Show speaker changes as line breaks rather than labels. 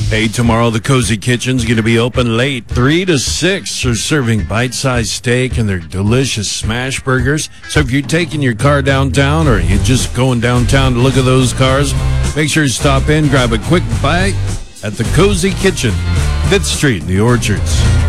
Hey, tomorrow the Cozy Kitchen's going to be open late, 3 to 6. They're serving bite-sized steak and their delicious smash burgers. So if you're taking your car downtown or you're just going downtown to look at those cars, make sure you stop in, grab a quick bite at the Cozy Kitchen, 5th Street in the Orchards.